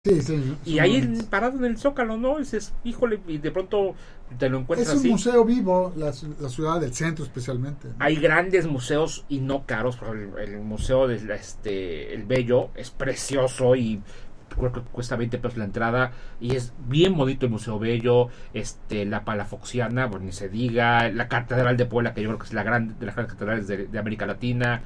Sí. Y ahí parado en el Zócalo, ¿no? Dices, híjole, y de pronto te lo encuentras así. Es un museo vivo, la ciudad del centro especialmente, ¿no? Hay grandes museos y no caros. Por ejemplo, el museo de el Bello es precioso y creo que cuesta 20 pesos la entrada y es bien bonito el Museo Bello. La Palafoxiana, bueno, ni se diga, la Catedral de Puebla, que yo creo que es la gran de las grandes catedrales de América Latina.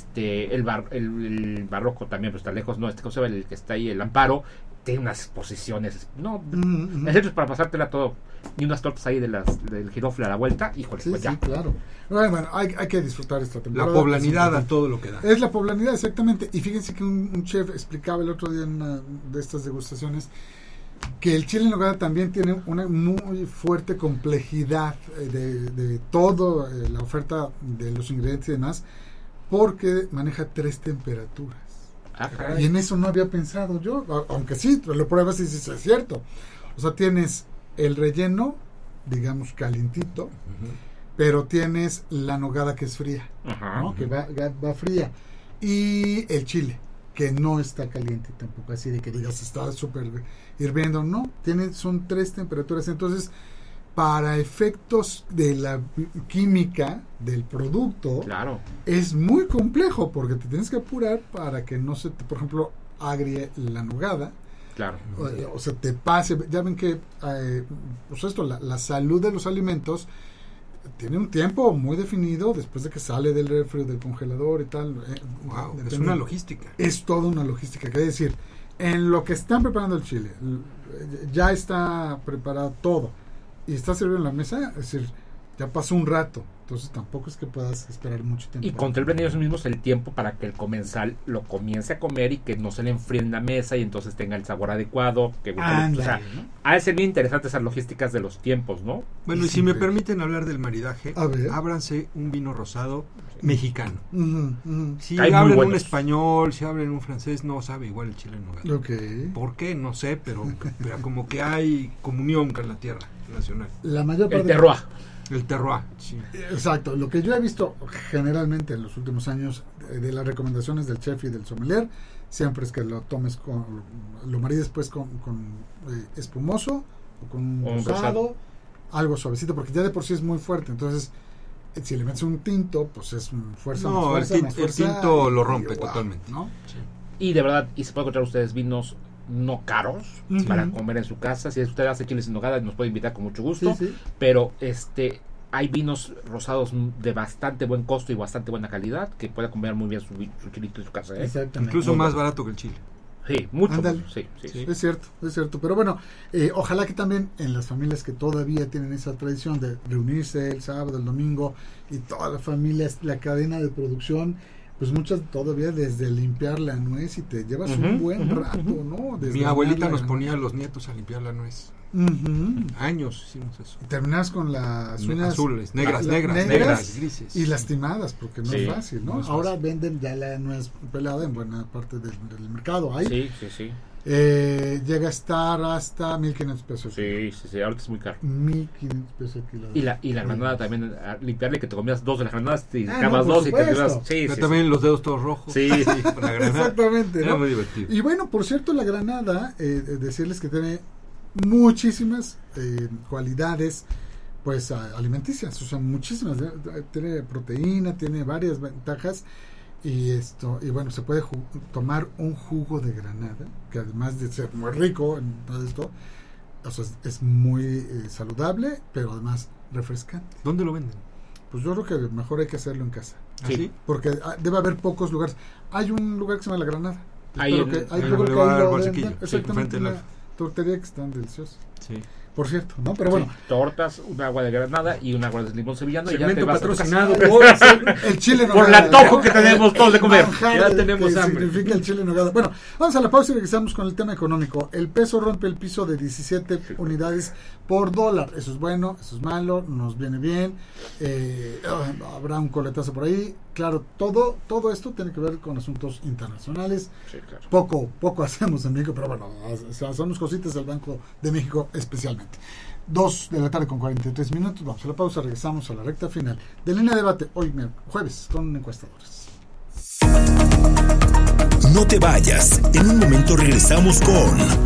El Barroco también, pero está lejos, no, ¿cómo se llama? El que está ahí, el Amparo, tiene unas exposiciones, no, es para pasártela todo, y unas tortas ahí del Girofle a la vuelta, híjole, sí, pues ya. Sí, claro. Bueno, hay que disfrutar esta temporada. La poblanidad a todo lo que da. Es la poblanidad, exactamente. Y fíjense que un chef explicaba el otro día en una de estas degustaciones que el chile en nogada también tiene una muy fuerte complejidad de todo la oferta de los ingredientes y demás, porque maneja 3 temperaturas. Y en eso no había pensado yo, aunque sí, lo pruebas y dices, es cierto. O sea, tienes el relleno, digamos, calientito, pero tienes la nogada que es fría, ¿no? Que va fría. Y el chile, que no está caliente tampoco, así de que digas, está súper hirviendo, no. Son 3 temperaturas. Entonces, para efectos de la química del producto, claro, es muy complejo porque te tienes que apurar para que no se te, por ejemplo, agrie la nogada. Claro. O sea, te pase. Ya ven que pues esto, la salud de los alimentos tiene un tiempo muy definido después de que sale del refri, del congelador y tal. Wow, es una logística. Es toda una logística. Quiere decir, en lo que están preparando el chile, ya está preparado todo y está servido en la mesa, es decir, ya pasó un rato, entonces tampoco es que puedas esperar mucho tiempo. Y contemplen ellos mismos el tiempo para que el comensal lo comience a comer y que no se le enfríe en la mesa y entonces tenga el sabor adecuado. Que, ha de ser bien interesante esas logísticas de los tiempos, ¿no? Bueno, y si me permiten hablar del maridaje, ábranse un vino rosado mexicano. Si hablan un español, si hablan un francés, no sabe igual el chile en nogada. Okay. ¿Por qué? No sé, pero como que hay comunión con la tierra nacional. La mayor parte el terroir, sí. Exacto. Lo que yo he visto generalmente en los últimos años de las recomendaciones del chef y del sommelier, siempre es que lo tomes lo marides pues con espumoso o con un rosado, algo suavecito, porque ya de por sí es muy fuerte. Entonces, si le metes un tinto, pues es fuerza. No, más fuerza, el tinto lo rompe totalmente, ¿no? Sí. Y de verdad, y se puede encontrar ustedes vinos no caros para comer en su casa. Si usted hace chiles en nogada, nos puede invitar con mucho gusto. Sí. Pero hay vinos rosados de bastante buen costo y bastante buena calidad que puede comer muy bien su chilito en su casa. Exactamente. Incluso más barato que el chile. Sí, mucho. Ándale. Sí. Es cierto. Pero bueno, ojalá que también en las familias que todavía tienen esa tradición de reunirse el sábado, el domingo, y toda la familia, la cadena de producción, pues muchas todavía desde limpiar la nuez y te llevas un buen rato, ¿no? Mi abuelita nos ponía a los nietos a limpiar la nuez. Años hicimos eso. Y terminas con las uñas azules, negras, grises. Y lastimadas, porque no es fácil, ¿no? No es ahora fácil. Venden ya la nuez pelada en buena parte del mercado. Ahí. Sí. Llega a estar hasta 1,500 pesos. Sí, ahorita es muy caro. 1,500 pesos el kilo. Y la granada también, limpiarle que te comías 2 de las granadas y acabas 2 y te quedas. Pero también los dedos todos rojos. Sí. La granada. Exactamente. Era ¿no? muy divertido. Y bueno, por cierto, la granada, decirles que tiene muchísimas cualidades pues alimenticias, o sea, muchísimas. Tiene proteína, tiene varias ventajas. Y bueno, se puede tomar un jugo de granada, que además de ser muy rico en todo esto, o sea, es muy saludable, pero además refrescante. ¿Dónde lo venden? Pues yo creo que mejor hay que hacerlo en casa. ¿Sí? Porque debe haber pocos lugares. Hay un lugar que se llama La Granada. Hay frente de la tortería, que están deliciosas. Sí. Por cierto, ¿no? Pero bueno. Tortas, un agua de granada y un agua de limón sevillano. Segmento y ya te vas patrocinado por el chile nogada. Por el antojo que tenemos todos de comer. Ya tenemos hambre. Significa el chile nogada. Bueno, vamos a la pausa y regresamos con el tema económico. El peso rompe el piso de 17 unidades por dólar. Eso es bueno, eso es malo, nos viene bien. Habrá un coletazo por ahí. Claro, todo esto tiene que ver con asuntos internacionales. Sí, claro. Poco hacemos en México, pero bueno, hacemos cositas del Banco de México especialmente. 2 de la tarde con 43 minutos. Vamos a la pausa, regresamos a la recta final de Línea de Debate. Hoy, jueves, con encuestadores. No te vayas, en un momento regresamos con